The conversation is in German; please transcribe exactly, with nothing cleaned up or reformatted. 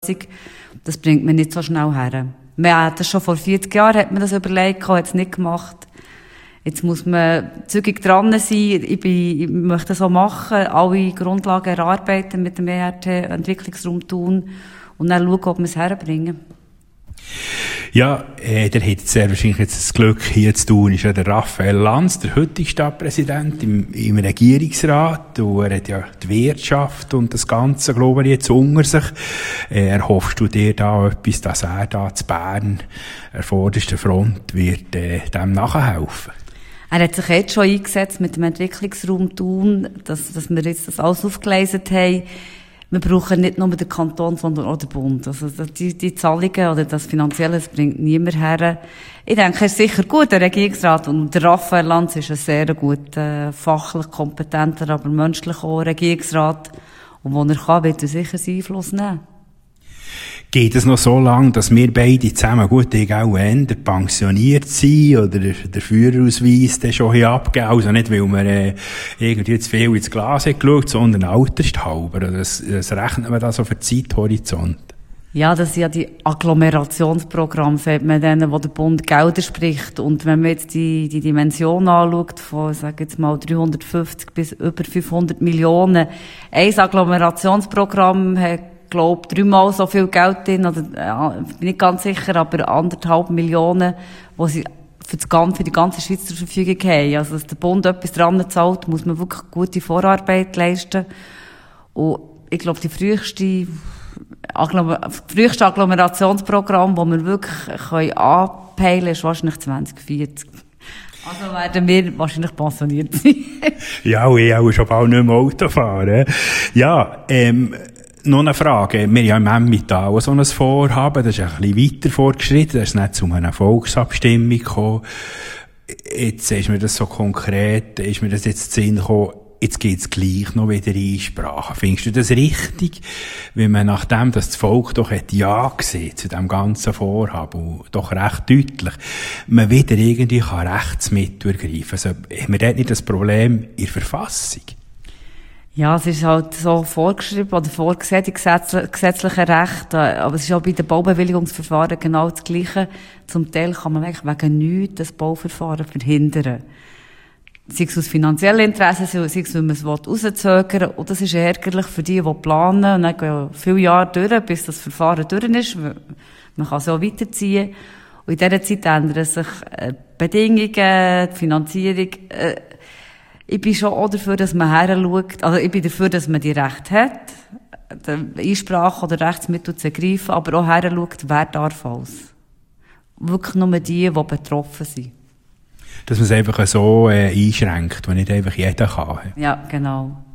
Lösung. Das bringt man nicht so schnell her. Man hat das schon vor vierzig Jahren hat man das überlegt, hat es nicht gemacht. Jetzt muss man zügig dran sein. Ich, bin, ich möchte das so machen, alle Grundlagen erarbeiten mit dem E R T, Entwicklungsraum Thun, und dann schauen, ob wir es herbringen. Ja, äh, der hat sehr wahrscheinlich jetzt das Glück, hier zu tun, ist ja der Raphael Lanz, der heutige Stadtpräsident im, im Regierungsrat. Und er hat ja die Wirtschaft und das Ganze, glaube ich, jetzt unter sich. Äh, erhoffst du dir da etwas, dass er da zu Bern, an vorderster Front, wird äh, dem nachhelfen? Er hat sich jetzt schon eingesetzt mit dem Entwicklungsraum Thun, dass, dass wir jetzt das alles aufgeleistet haben. Wir brauchen nicht nur den Kanton, sondern auch den Bund. Also die, die Zahlungen oder das Finanzielle, das bringt niemand her. Ich denke, er ist sicher gut, der Regierungsrat. Und der Raphael Lanz ist ein sehr guter, fachlich kompetenter, aber menschlich auch Regierungsrat. Und wo er kann, wird er sicher seinen Einfluss nehmen. Geht es noch so lange, dass wir beide zusammen, gut, ich auch ändern, pensioniert sind oder der, der Führerausweis den schon hier abgeben? Also nicht, weil wir äh, irgendwie zu viel ins Glas haben geschaut, sondern altershalber. Das, das rechnet man da so für Zeithorizont. Ja, das sind ja die Agglomerationsprogramme, sagt man denen, wo der Bund Gelder spricht. Und wenn man jetzt die, die Dimension anschaut, von, sag jetzt mal, dreihundertfünfzig bis über fünfhundert Millionen, ein Agglomerationsprogramm hat, glaube dreimal so viel Geld drin, oder, ja, bin nicht ganz sicher, aber anderthalb Millionen, wo sie für, das ganze, für die ganze Schweiz zur Verfügung haben. Also, dass der Bund etwas dran zahlt, muss man wirklich gute Vorarbeit leisten. Und ich glaube, die früheste, Agglomer- das früheste Agglomerationsprogramm, das wir wirklich können anpeilen können, ist wahrscheinlich zwanzig vierzig. Also werden wir wahrscheinlich pensioniert sein. Ja, und ich auch schon bald nicht mehr Auto fahren. Ja, ähm, noch eine Frage. Wir haben ja im Emmental so ein Vorhaben, das ist ein bisschen weiter fortgeschritten, das ist nicht zu einer Volksabstimmung gekommen. Jetzt ist mir das so konkret, ist mir das jetzt zu Sinn gekommen, jetzt geht's gleich noch wieder Einsprachen. Findest du das richtig, wenn man nachdem, dass das Volk doch hat Ja gesehen zu dem ganzen Vorhaben, und doch recht deutlich, man wieder irgendwie kann Rechtsmittel ergreifen? Also, haben wir dort nicht das Problem in der Verfassung? Ja, es ist halt so vorgeschrieben oder vorgesehen, die gesetzlichen Rechte. Aber es ist auch bei den Baubewilligungsverfahren genau das Gleiche. Zum Teil kann man eigentlich wegen nichts das Bauverfahren verhindern. Sei es aus finanziellen Interessen, sei es, weil man es rauszögern will. Und das ist ärgerlich für die, die planen. Und dann gehen ja viele Jahre durch, bis das Verfahren durch ist. Man kann es auch weiterziehen. Und in dieser Zeit ändern sich äh, Bedingungen, die Finanzierung. Äh, Ich bin schon auch dafür, dass man heranschaut, also ich bin dafür, dass man die Rechte hat, die Einsprache oder Rechtsmittel zu ergreifen, aber auch heranschaut, wer darf alles. Wirklich nur die, die betroffen sind. Dass man es einfach so äh, einschränkt, wo nicht einfach jeder kann. Ja, genau.